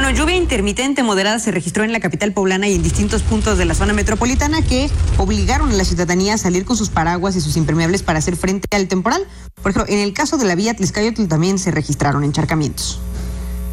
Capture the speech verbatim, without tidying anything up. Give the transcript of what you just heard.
Bueno, lluvia intermitente moderada se registró en la capital poblana y en distintos puntos de la zona metropolitana que obligaron a la ciudadanía a salir con sus paraguas y sus impermeables para hacer frente al temporal. Por ejemplo, en el caso de la vía Tlaxcayotl también se registraron encharcamientos.